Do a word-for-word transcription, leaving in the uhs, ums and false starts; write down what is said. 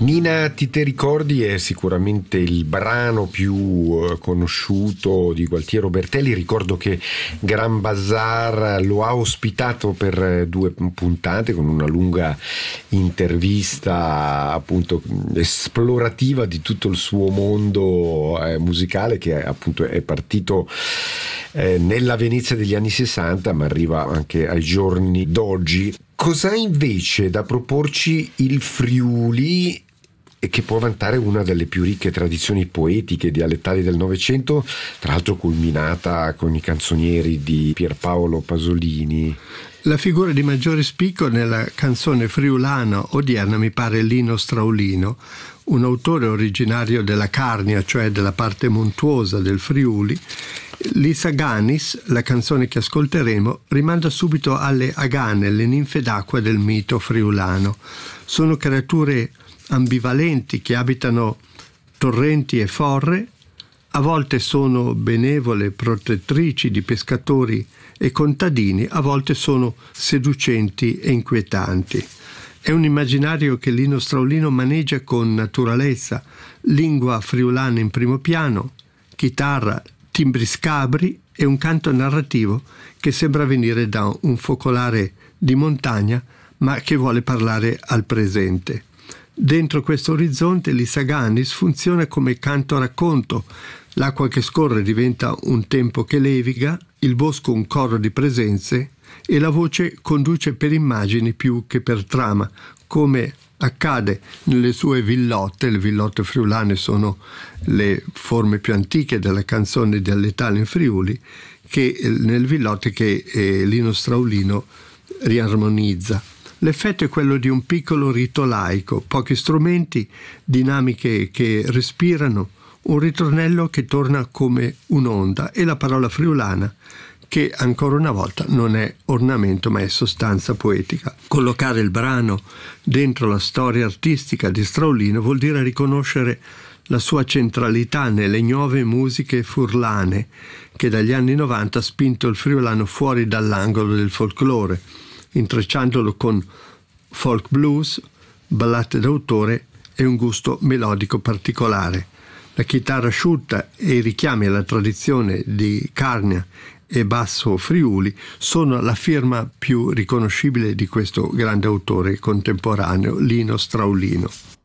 Nina, ti te ricordi è sicuramente il brano più eh, conosciuto di Gualtiero Bertelli. Ricordo che Gran Bazar lo ha ospitato per eh, due puntate con una lunga intervista appunto esplorativa di tutto il suo mondo eh, musicale, che appunto è partito eh, nella Venezia degli anni sessanta ma arriva anche ai giorni d'oggi. Cos'ha invece da proporci il Friuli, e che può vantare una delle più ricche tradizioni poetiche e dialettali del Novecento, tra l'altro culminata con i canzonieri di Pierpaolo Pasolini? La figura di maggiore spicco nella canzone friulana odierna mi pare Lino Straulino, un autore originario della Carnia, cioè della parte montuosa del Friuli. L'Isaganis, la canzone che ascolteremo, rimanda subito alle Agane, le ninfe d'acqua del mito friulano. Sono creature ambivalenti che abitano torrenti e forre, a volte sono benevole protettrici di pescatori e contadini, a volte sono seducenti e inquietanti. È un immaginario che Lino Straulino maneggia con naturalezza, lingua friulana in primo piano, chitarra, timbri scabri e un canto narrativo che sembra venire da un focolare di montagna, ma che vuole parlare al presente. Dentro questo orizzonte l'Isaganis funziona come canto racconto. L'acqua che scorre diventa un tempo che leviga, il bosco un coro di presenze e la voce conduce per immagini più che per trama, come accade nelle sue villotte. Le villotte friulane sono le forme più antiche della canzone dialettale in Friuli, che nel villotte che eh, Lino Straulino riarmonizza. L'effetto è quello di un piccolo rito laico, pochi strumenti, dinamiche che respirano, un ritornello che torna come un'onda e la parola friulana che ancora una volta non è ornamento ma è sostanza poetica. Collocare il brano dentro la storia artistica di Straulino vuol dire riconoscere la sua centralità nelle nuove musiche furlane che dagli anni novanta ha spinto il friulano fuori dall'angolo del folklore, intrecciandolo con folk blues, ballate d'autore e un gusto melodico particolare. La chitarra asciutta e i richiami alla tradizione di Carnia e Basso Friuli sono la firma più riconoscibile di questo grande autore contemporaneo, Lino Straulino.